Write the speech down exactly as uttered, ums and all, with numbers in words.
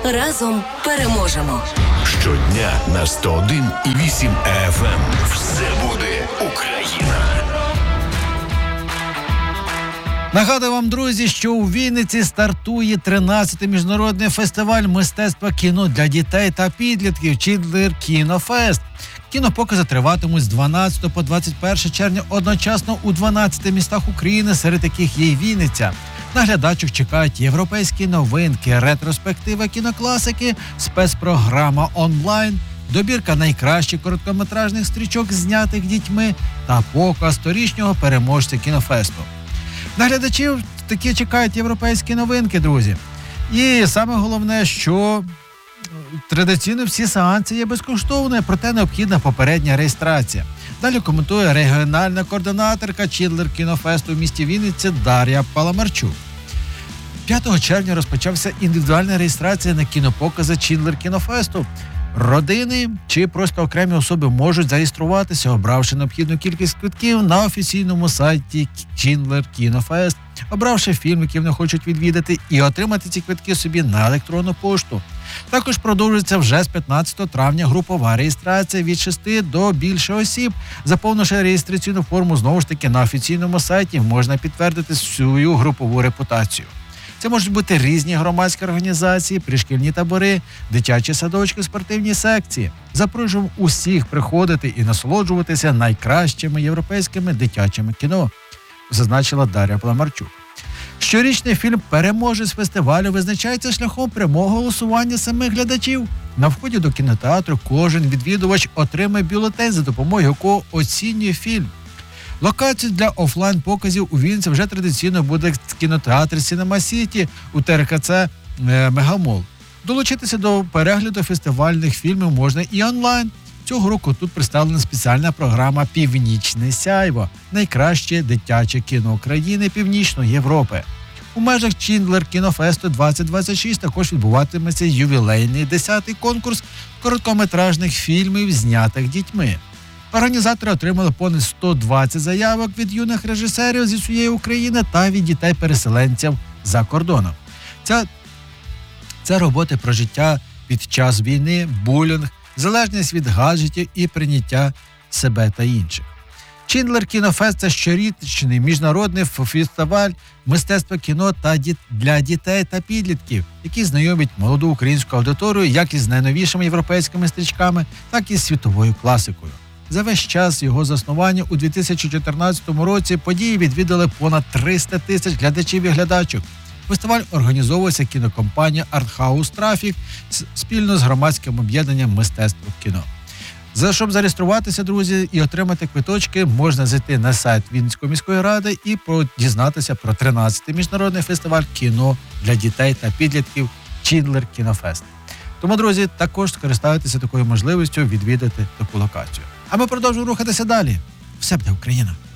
Разом переможемо. Щодня на сто один і вісім еф ем. Все буде Україна. Нагадую вам, друзі, що у Вінниці стартує тринадцятий міжнародний фестиваль мистецтва кіно для дітей та підлітків «Чіндлер Кінофест». Кінопокази триватимуть з дванадцятого по двадцять перше червня одночасно у дванадцяти містах України, серед яких є й Вінниця. На глядачів чекають європейські новинки, ретроспектива кінокласики, спецпрограма онлайн, добірка найкращих короткометражних стрічок, знятих дітьми, та показ торічнього переможця кінофесту. На глядачів такі чекають європейські новинки, друзі. І саме головне, що традиційно всі сеанси є безкоштовною, проте необхідна попередня реєстрація. Далі коментує регіональна координаторка «Чіндлер Кінофесту» в місті Вінниці Дар'я Паламарчук. п'ятого червня розпочався індивідуальна реєстрація на кінопокази «Чіндлер Кінофесту». Родини чи просто окремі особи можуть зареєструватися, обравши необхідну кількість квитків на офіційному сайті «Чіндлер Кінофест», обравши фільм, який вони хочуть відвідати, і отримати ці квитки собі на електронну пошту. Також продовжується вже з п'ятнадцятого травня групова реєстрація від шести до більше осіб. Заповнивши реєстраційну форму, знову ж таки, на офіційному сайті можна підтвердити свою групову репутацію. Це можуть бути різні громадські організації, пришкільні табори, дитячі садочки, спортивні секції. Запрошуємо усіх приходити і насолоджуватися найкращими європейськими дитячими кіно, зазначила Дар'я Паламарчук. Щорічний фільм «Переможець фестивалю» визначається шляхом прямого голосування самих глядачів. На вході до кінотеатру кожен відвідувач отримає бюлетень, за допомогою якого оцінює фільм. Локацію для офлайн-показів у Вінниці вже традиційно буде кінотеатр «Сінема Сіті» у Те Ре Ка Це «Мегамол». Долучитися до перегляду фестивальних фільмів можна і онлайн. Цього року тут представлена спеціальна програма «Північне сяйво» – найкраще дитяче кіно України Північної Європи. У межах «Чіндлер Кінофесту двадцять двадцять шість» також відбуватиметься ювілейний десятий конкурс короткометражних фільмів, знятих дітьми. Організатори отримали понад сто двадцять заявок від юних режисерів зі всієї України та від дітей-переселенців за кордоном. Це, це роботи про життя під час війни, булінг, залежність від гаджетів і прийняття себе та інших. «Чіндлер Кінофест» – це щорічний міжнародний фестиваль мистецтва кіно та діт... для дітей та підлітків, який знайомить молоду українську аудиторію як із найновішими європейськими стрічками, так і з світовою класикою. За весь час його заснування у дві тисячі чотирнадцятому році події відвідали понад триста тисяч глядачів і глядачок. Фестиваль організовувався кінокомпанією «Артхаус Трафік» спільно з громадським об'єднанням «Мистецтво кіно». За щоб зареєструватися, друзі, і отримати квиточки, можна зайти на сайт Вінницької міської ради і дізнатися про тринадцятий міжнародний фестиваль кіно для дітей та підлітків «Чіндлер Кінофест». Тому, друзі, також скористайтеся такою можливістю відвідати таку локацію. А ми продовжуємо рухатися далі. Все буде Україна!